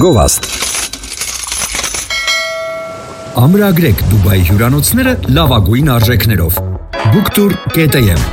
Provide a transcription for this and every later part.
Գովաստ Ամրագրեք Դուբայի հյուրանոցները լավագույն արժեքներով Booktour.am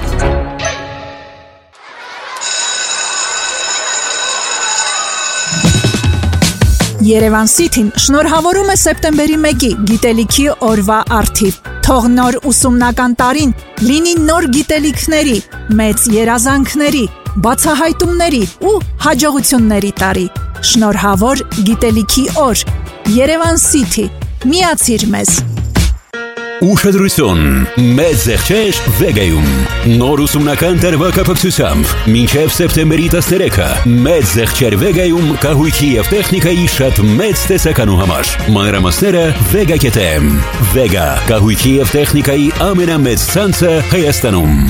Երևան City-ն շնորհավորում է սեպտեմբերի 1-ի գիտելիքի օրվա առթիվ Թող նոր ուսումնական տարին լինի նոր գիտելիքների, մեծ երազանքների, բացահայտումների ու հաջողությունների տարի Շնորհավոր գիտելիքի օր Երևան City Միացիր մեզ Ուշադրություն, մեծ զեղչեր Վեգայում Նոր ուսումնական տարվա կապակցությամբ մինչև սեպտեմբերի 13-ը մեծ զեղչեր Վեգայում կահույքի և տեխնիկայի շատ մեծ տեսականու համար Մանրամասները Vega.am Vega, կահույքի և տեխնիկայի ամենամեծ ցանցը Հայաստանում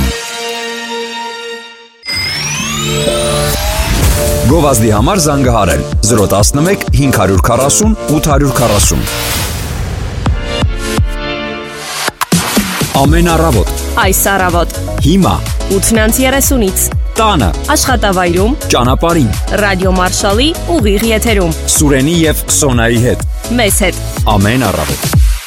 Գովազդի համար զանգահարել 011 540 840 Ամեն առավոտ Այս առավոտ Հիմա 8:30-ից Տանը Աշխատավայրում Ճանապարհին Ռադիո Մարշալի ուղիղ եթերում Սուրենի և Սոնայի հետ Մեզ հետ Ամեն առավոտ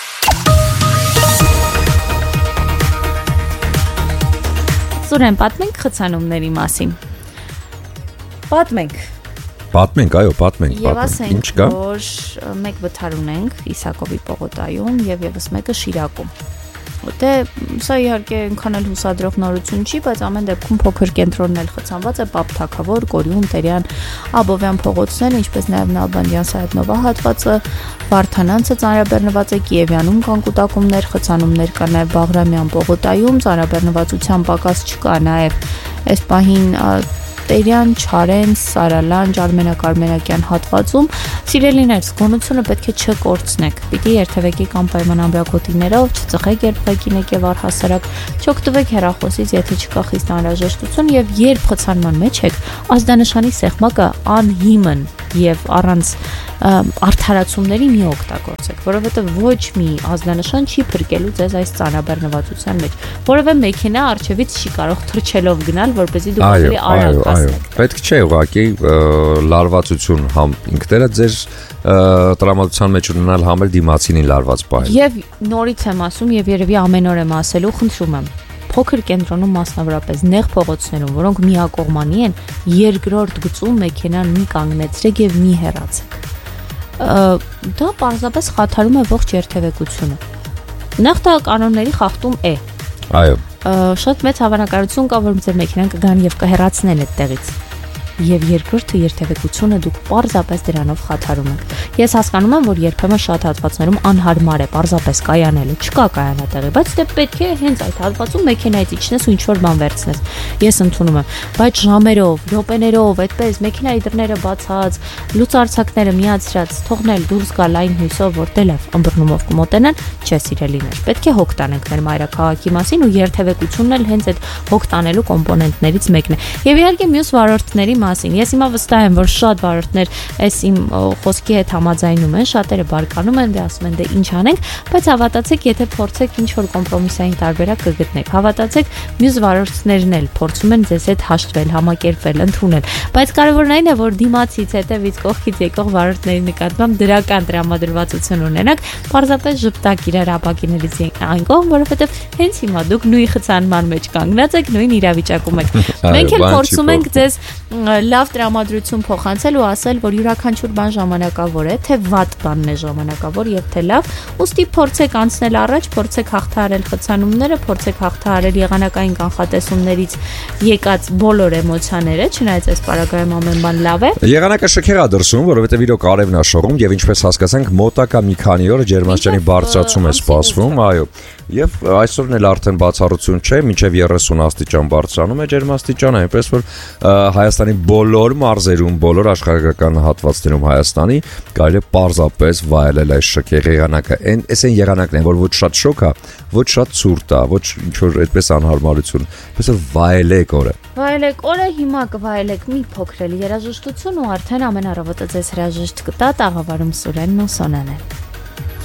Սուրեն, պատմենք խցանումների մասին Պատմենք, այո, պատմենք Եվ ասենք, որ մեկ վթար ունենք Իսակովի պողոտայում և ևս մեկը Շիրակում Դե, սա իհարկե այնքան էլ հուսադրող նորություն չի, բայց ամեն դեպքում փոքր կենտրոնն էլ խցանված է Պապ Թագավոր, Կորյուն, Տերյան, Աբովյան փողոցները, ինչպես նաև Նալբանդյան Սայաթնովա հատվածը, Վարդանանցը ծանրաբեռնված է Կիևյանում կան կուտակումներ, խցանումներ կան նաև Բաղրամյան պողոտայում, ծանրաբեռնվածության պակաս չկա նաև այս պահին Տերյան, Չարենց, Սարալանջ, Արմենակարմենակյան հատվածում Սիրելիներ, զգոնությունը պետք է չկորցնեք Պիտի երթևեկեք անպայման ամրագոտիներով, չծխեք երբ ղեկին եք և առհասարակ Չօգտվեք հեռախոսից, եթե չկա խիստ անհրաժեշտություն և երբ խցանման մեջ եք, ազդանշանի սեղմակը անհիմն և առանց արդարացումների մի օգտագործեք, որովհետև ոչ մի ազդանշան չի փրկելու ձեզ այս ծանրաբեռնվածության մեջ, որովհետև մեքենա առջևից չի կարող թռչելով գնալ, որպեսզի դուք ավելի արագ հասնեք։ Պետք չէ ուղղակի լարվածություն համ ինքներդ ձեր տրամադրության մեջ ունենալ համ էլ դիմացինին լարված պահել։ Եվ նորից եմ ասում եւ երևի ամեն օր եմ ասելու, խնդրում եմ փոքր կենտրոնում մասնավորապես նեղ փողոցներում, որոնք միակողմանի են, երկրորդ գծում մեքենան մի կանգնեցրեք եւ մի հեռացեք։ Դա պարզապես խաթարում է ողջ երթևեկությունը։ Նախ դա կանոնների խախտում է։ Այո։ Շատ մեծ հավանականություն կա, որ ձեր մեքենան կգան եւ կհեռացնեն այդտեղից։ Եվ երկրորդը երթևեկությունը դուք պարզապես դրանով խաթարում եք։ Ես հասկանում եմ, որ երբեմն շատ հատվածներում անհարմար է պարզապես կայանելը, չկա կայանատեղի, բայց դե պետք է հենց այդ հատվածում մեքենայից իջնես ու ինչ-որ բան վերցնես։ Ես ընդունում եմ, բայց ժամերով, րոպեներով, այդպես մեքենայի դռները բացած, լուծարցակները միացրած, թողնել դուրս գալ այն հույսով, որ դե լավ, ըմբռնումով կմոտենան, չէ սիրելիներ։ Պետք է հոգ տանենք մեր մայրաքաղաքի մասին ու երթևեկությունն էլ հենց այդ հոգ տանելու կոմպոնենտներից մեկն է։ Եվ իհարկե մյուս վարորդների Ես հիմա վստահ եմ, որ շատ վարորդներ այս իմ խոսքի հետ համաձայնում են, շատերը բարկանում են, դե ասում են, դե ինչ անենք, բայց հավատացեք, եթե փորձեք ինչ-որ կոմպրոմիսային տարբերակ կգտնեք, հավատացեք, մյուս վարորդներն էլ փորձում են ձեզ հետ հաշտվել, համակերպվել, ընդունել, բայց կարևորն այն է, որ դիմացից հետևից կողքից եկող վարորդների նկատմամբ դրական տրամադրվածություն ունենաք, պարզապես ժպտակ իրար ապակիներից այն կողմ, որովհետև հենց հիմա դուք նույն խցանման մեջ կանգնած եք, նույն իրավիճակում եք։ Մենք էլ փորձում ենք ձեզ լավ տրամադրություն փոխանցել ու ասել, որ յուրաքանչյուր բան ժամանակավոր է, թե վատ բանն է ժամանակավոր եւ թե լավ, ուստի փորձեք անցնել առաջ, փորձեք հաղթահարել խցանումները, փորձեք հաղթահարել եղանակային կանխատեսումներից եկած բոլոր էմոցիաները, չնայած այս պարագայում ամեն բան լավ է։ Եղանակը շքեղ է դրսում, որովհետեւ իրոք արևն է շողում եւ ինչպես հասկացանք, մոտակա մի քանի օր ջերմաստիճանի բարձրացում է սպասվում, այո։ Եվ այսօրն էլ արդեն բացառություն չէ, մինչև 30 աստիճան բարձրանում է ջերմաստիճանը, այնպես որ Հայաստանի բոլոր մարզերում, բոլոր աշխարհական հատվածներում Հայաստանի կարելի է պարզապես վայելել այս շքեղ եղանակը։ Այս այն եղանակն է, որ ոչ շատ շոկ է, ոչ շատ ցուրտ է, ոչ ինչ որ այդպես անհարմարություն, այսպես որ վայելեք օրը։ Վայելեք օրը, հիմա կվայելեք մի փոքր երաժշտություն ու արդեն ամեն առավոտը ձեզ հրաժեշտ կտա տաղավարում Սուրենն ու Սոնան։